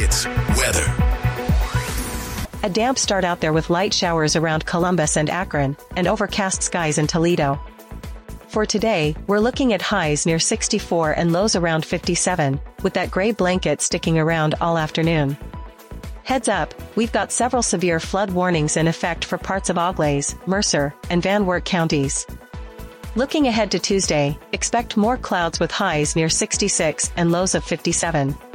It's weather. A damp start out there with light showers around Columbus and Akron, and overcast skies in Toledo. For today, we're looking at highs near 64 and lows around 57, with that gray blanket sticking around all afternoon. Heads up, we've got several severe flood warnings in effect for parts of Auglaize, Mercer, and Van Wert counties. Looking ahead to Tuesday, expect more clouds with highs near 66 and lows of 57.